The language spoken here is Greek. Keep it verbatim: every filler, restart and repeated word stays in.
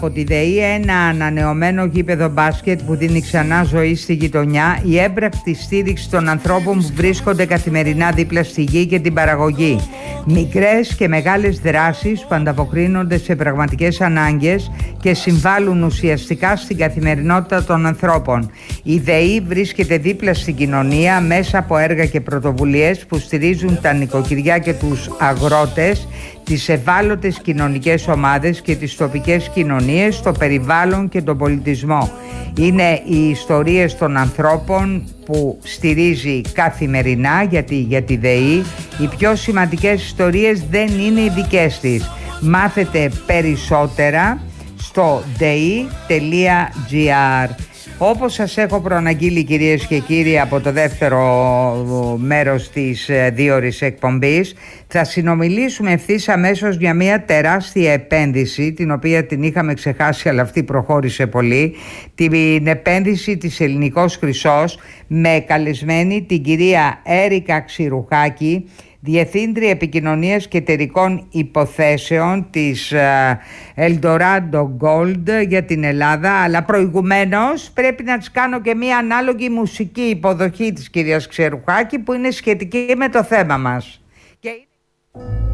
Από τη ΔΕΗ ένα ανανεωμένο γήπεδο μπάσκετ που δίνει ξανά ζωή στη γειτονιά, η έμπρακτη στήριξη των ανθρώπων που βρίσκονται καθημερινά δίπλα στη γη και την παραγωγή. Μικρές και μεγάλες δράσεις που ανταποκρίνονται σε πραγματικές ανάγκες και συμβάλλουν ουσιαστικά στην καθημερινότητα των ανθρώπων. Η ΔΕΗ βρίσκεται δίπλα στην κοινωνία μέσα από έργα και πρωτοβουλίες που στηρίζουν τα νοικοκυριά και τους αγρότες, τις ευάλωτες κοινωνικές ομάδες και τις τοπικές κοινωνίες, το περιβάλλον και τον πολιτισμό. Είναι οι ιστορίες των ανθρώπων που στηρίζει καθημερινά, γιατί για τη ΔΕΗ οι πιο σημαντικές ιστορίες δεν είναι οι δικές της. Μάθετε περισσότερα στο dei τελεία gr. Όπως σας έχω προαναγγείλει, κυρίες και κύριοι, από το δεύτερο μέρος της δύο ώρης εκπομπής, θα συνομιλήσουμε ευθύς αμέσως για μια τεράστια επένδυση, την οποία την είχαμε ξεχάσει αλλά αυτή προχώρησε πολύ, την επένδυση της Ελληνικός Χρυσός, με καλεσμένη την κυρία Έρικα Ξηρουχάκη, Διευθύντρια Επικοινωνίας και Εταιρικών Υποθέσεων της Eldorado Gold για την Ελλάδα. Αλλά προηγουμένως πρέπει να της κάνω και μία ανάλογη μουσική υποδοχή της κυρίας Ξηρουχάκη, που είναι σχετική με το θέμα μας. Και...